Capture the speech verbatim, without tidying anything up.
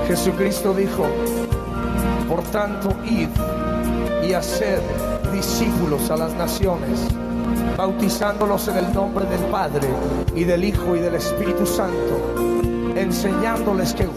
Jesucristo dijo: por tanto, id y haced discípulos a las naciones, bautizándolos en el nombre del Padre y del Hijo y del Espíritu Santo, enseñándoles que